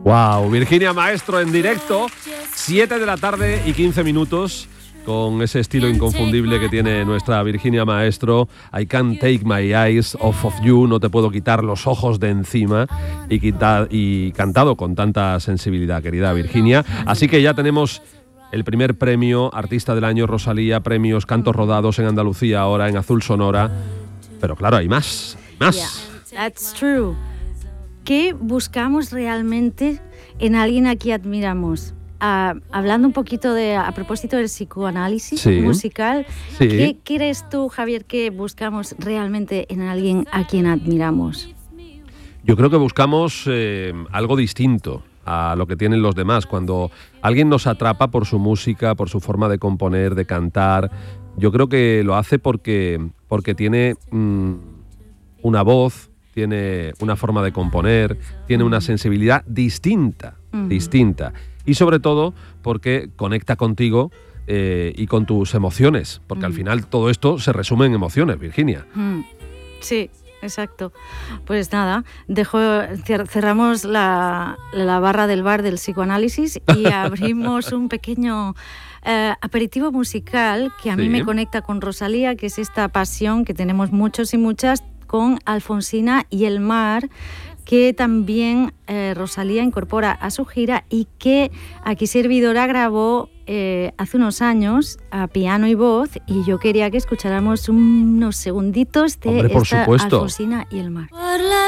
Wow, Virginia Maestro en directo, 7 de la tarde y 15 minutos, con ese estilo inconfundible que tiene nuestra Virginia Maestro. I can't take my eyes off of you, no te puedo quitar los ojos de encima, y cantado con tanta sensibilidad, querida Virginia. Así que ya tenemos el primer premio Artista del Año Rosalía, premios Cantos Rodados en Andalucía, ahora en Azul Sonora. Pero claro, hay más. Yeah, that's true. ¿Qué buscamos realmente en alguien a quien admiramos? Hablando un poquito a propósito del psicoanálisis musical, sí. ¿Qué crees tú, Javier, que buscamos realmente en alguien a quien admiramos? Yo creo que buscamos algo distinto a lo que tienen los demás. Cuando alguien nos atrapa por su música, por su forma de componer, de cantar, yo creo que lo hace porque tiene una voz, tiene una forma de componer, tiene una sensibilidad distinta. Y sobre todo porque conecta contigo y con tus emociones, porque al final todo esto se resume en emociones, Virginia. Sí, exacto. Pues nada, cerramos la barra del bar del psicoanálisis y abrimos un pequeño aperitivo musical que a mí me conecta con Rosalía, que es esta pasión que tenemos muchos y muchas con Alfonsina y el mar, que también Rosalía incorpora a su gira y que Aquí Servidora grabó hace unos años a piano y voz, y yo quería que escucháramos unos segunditos de por esta supuesto. Alfonsina y el mar.